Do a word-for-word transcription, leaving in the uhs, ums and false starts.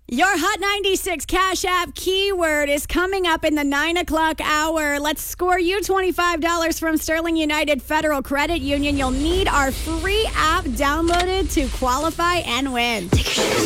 Your Hot ninety-six Cash App keyword is coming up in the nine o'clock hour. Let's score you twenty-five dollars from Sterling United Federal Credit Union. You'll need our free app downloaded to qualify and win.